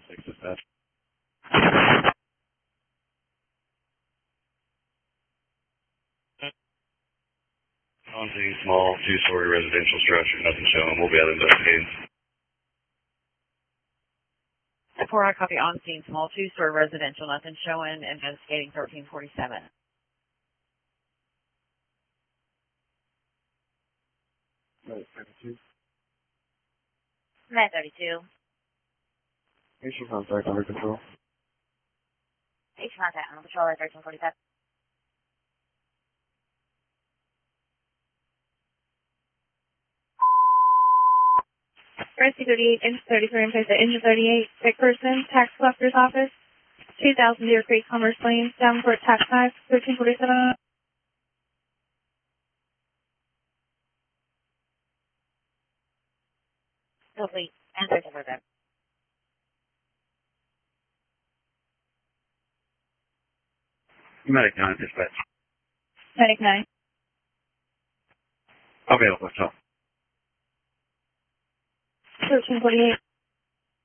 6 dispatch. On scene, small, 2-story residential structure, nothing showing. We'll be out investigating. 4, I copy on scene, small, 2-story residential, nothing showing, investigating 1347. Medic 32. Med 32. Mutual contact under control. H contact on patrol at 1347. Rescue 38, engine 33 in place at engine 38, sick person, tax collector's office, 2000 Deer Creek, Commerce Lane, Davenport, tax 5, 1347. Complete. And 1347. Medic 9 dispatch. Medic 9. Available, so. 1348.